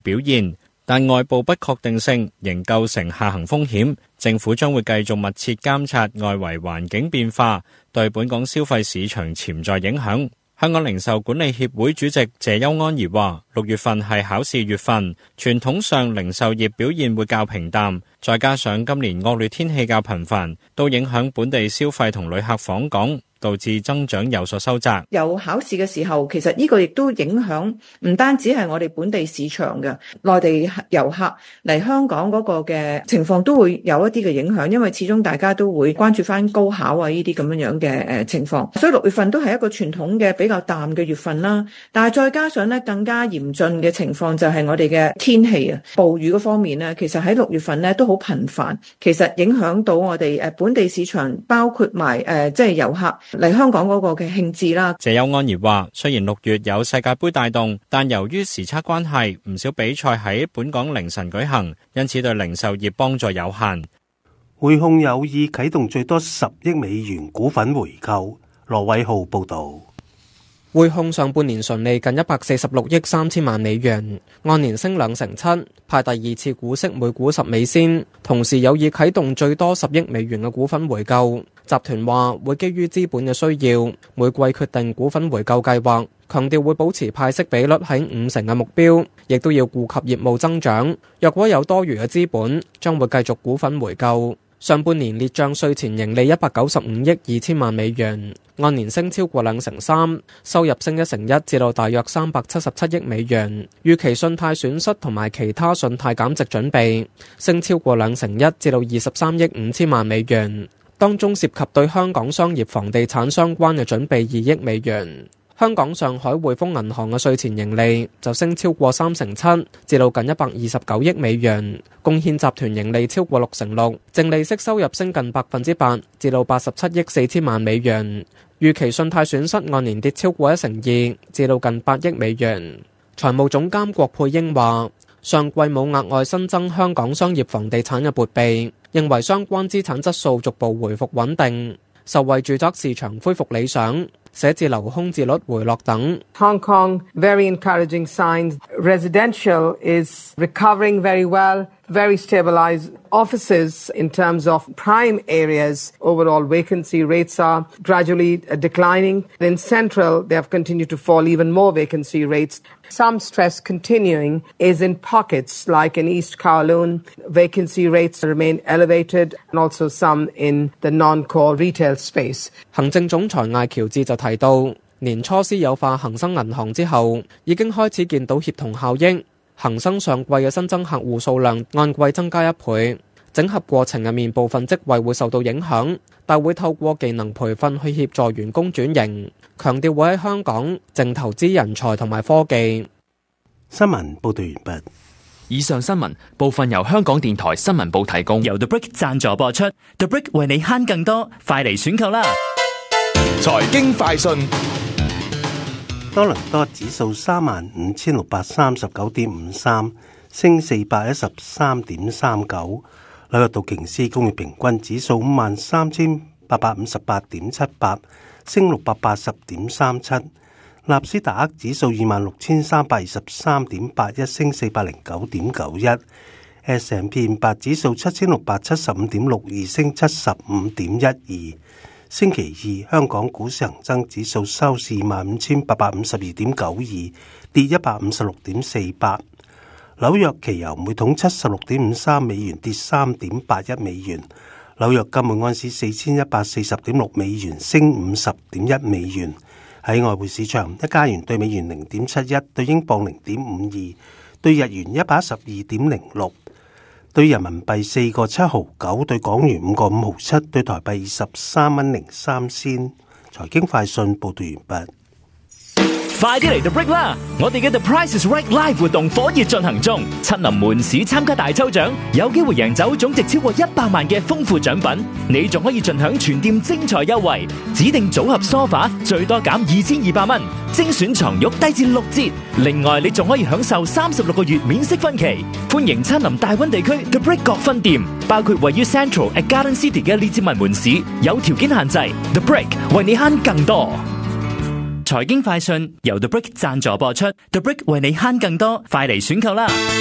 表現，但外部不確定性仍構成下行風險。政府將會繼續密切監察外圍環境變化對本港消費市場潛在影響。香港零售管理協會主席謝邱安儀話：6月份係考試月份，傳統上零售業表現會較平淡，再加上今年惡劣天氣較頻繁，都影響本地消費同旅客訪港，導致增長有所收窄。 有考試嘅時候，其實呢個亦都影響唔單止係我哋本地市場嘅，內地遊客嚟香港嗰個嘅情況都會有一啲嘅影響，因為始終大家都會關注翻高考啊呢啲咁樣嘅情況，所以6月份都係一個傳統嘅比較淡嘅月份啦。但係再加上咧更加嚴峻嘅情況就係我哋嘅天氣啊，暴雨嗰方面咧，其實喺6月份咧都好頻繁，其實影響到我哋本地市場，包括埋即係遊客嚟香港嗰個嘅興致啦。 謝邱安儀話：雖然6月有世界盃帶動，但由於時差關係，唔少比賽喺本港凌晨舉行，因此對零售業幫助有限。 匯控有意啟動最多10億美元股份回購。羅偉浩報導。 匯控上半年純利近146億3千萬美元，按年升2.7%，派第二次股息每股10美仙，同時有意啟動最多10億美元嘅股份回購。集團話會基於資本嘅需要，每季決定股份回購計劃，強調會保持派息比率喺50%嘅目標，亦都要顧及業務增長。若果有多餘嘅資本，將會繼續股份回購。上半年列賬稅前盈利195億2千萬美元，按年升超過2.3%，收入升1%至到大約377億美元。預期信貸損失同埋其他信貸減值準備升超過2%至到23億5千萬美元，當中涉及對香港商業房地產相關嘅準備2億美元。香港上海匯豐銀行嘅稅前盈利就升超過3.7%，至到近129億美元，貢獻集團盈利超過6%，淨利息收入升近8%，至到87億4千萬美元。預期信貸損失按年跌超過1%，至到近8億美元。財務總監郭佩英話：上季冇額外新增香港商業房地產嘅撥備，認為相關資產質素逐步回復穩定，受惠住宅市場恢復理想，寫字樓空置率回落等。 Hong Kong, very encouraging signs. Residential is recovering very well, very stabilized. Offices, in terms of prime areas, overall vacancy rates are gradually declining. In Central, they have continued to fall even more vacancy rates. Some stress continuing is in pockets like in East Kowloon. Vacancy rates remain elevated, and also some in the non-core retail space. 行政總裁艾喬治就提到，年初私有化恒生銀行之後，已經開始見到協同效應。恒生上季嘅新增客戶數量按季增加1倍，整合過程入面部分職位會受到影響，但會透過技能培訓去協助員工轉型，強調會喺香港淨投資人才同埋科技。 新聞報道完畢。 以上新聞部分由香港電台新聞部提供， 由 The Brick 贊助播出。The Brick 為你慳更多，快嚟選購啦！ 財經快訊。 多倫多指數35,639.53，升413.39。紐約道瓊斯工業平均指數53,858.78，升680.37。納斯達克指數26,323.81，升409.91。S&P 500指數7,675.62，升75.12。星期二，香港股市恒生指數收市25,852.92，跌156.48。紐約期油每桶76.53美元，跌3.81美元。紐約金每安士4,140.6美元，升50.1美元。喺外匯市場，一加元對美元0.71，對英鎊0.52，對日元112.06。對人民幣4個7毫9，對港元5個5毫7，對台幣23蚊03仙。財經快訊報道完畢。 快啲嚟 The Brick 啦！我哋嘅 The Price is Right Live 活動火熱進行中，親臨門市參加大抽獎，有機會贏走總值超過100萬嘅豐富獎品。你仲可以盡享全店精彩優惠，指定組合梳化最多減2200蚊，精選床褥低至6折。另外，你仲可以享受36個月免息分期。歡迎親臨大灣地區 The Brick 各分店，包括位於 Central at Garden City 嘅列治文門市，有條件限制。The Brick 為你慳更多。 財經快訊由 The Brick 贊助播出 ，The Brick 為你慳更多，快嚟選購啦！